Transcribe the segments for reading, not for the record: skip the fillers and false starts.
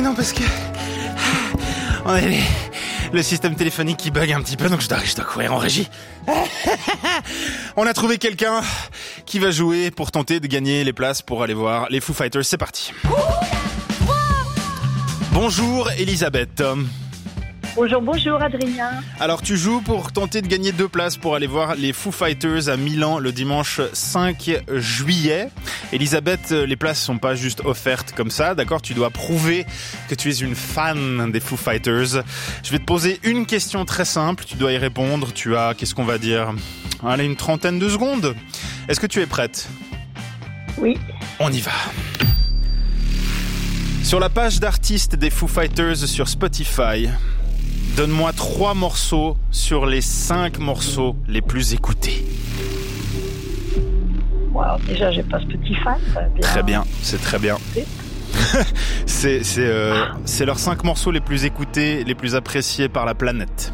non, parce que on a le système téléphonique qui bug un petit peu, donc je dois courir en régie. On a trouvé quelqu'un qui va jouer pour tenter de gagner les places pour aller voir les Foo Fighters. C'est parti. Bonjour Elisabeth. Bonjour Adrien. Alors tu joues pour tenter de gagner 2 places pour aller voir les Foo Fighters à Milan le dimanche 5 juillet. Elisabeth, les places sont pas juste offertes comme ça, d'accord? Tu dois prouver que tu es une fan des Foo Fighters. Je vais te poser une question très simple, tu dois y répondre. Tu as, qu'est-ce qu'on va dire? Allez, une trentaine de secondes. Est-ce que tu es prête? Oui. On y va. Sur la page d'artistes des Foo Fighters sur Spotify, donne-moi 3 morceaux sur les 5 morceaux les plus écoutés. Wow, déjà, j'ai pas Spotify. Très bien, c'est très bien. C'est leurs 5 morceaux les plus écoutés, les plus appréciés par la planète.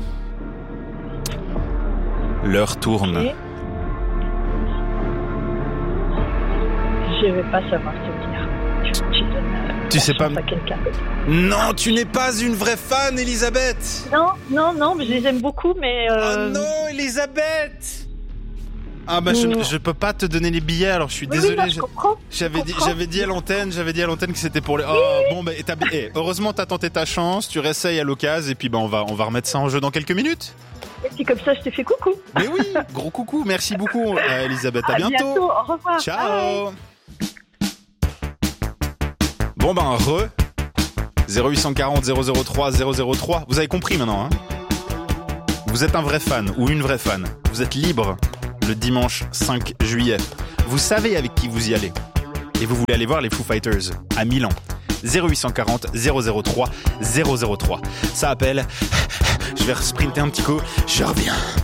L'heure tourne. Okay. Je vais pas savoir te dire. Tu sais pas. À quelqu'un. Non, tu n'es pas une vraie fan, Elisabeth. Non, mais je les aime beaucoup, mais. Oh non, Elisabeth. Ah bah je peux pas te donner les billets, alors je suis désolé. Oui, je comprends. J'avais dit à l'antenne que c'était pour les. Oh bon bah heureusement t'as tenté ta chance, tu réessayes à l'occasion et puis bah on va remettre ça en jeu dans quelques minutes. Et puis comme ça je te fais coucou. Mais oui, gros coucou, merci beaucoup Elisabeth, à bientôt. Au revoir. Ciao. Bye. Bon ben 0840 003 003. Vous avez compris maintenant, hein? Vous êtes un vrai fan ou une vraie fan. Vous êtes libre le dimanche 5 juillet. Vous savez avec qui vous y allez. Et vous voulez aller voir les Foo Fighters à Milan. 0840 003 003. Ça appelle. Je vais sprinter un petit coup. Je reviens.